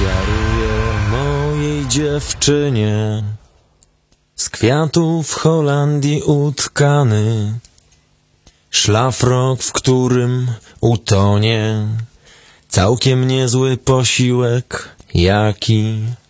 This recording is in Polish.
Ofiaruję mojej dziewczynie z kwiatów Holandii utkany szlafrok, w którym utonie całkiem niezły posiłek, jaki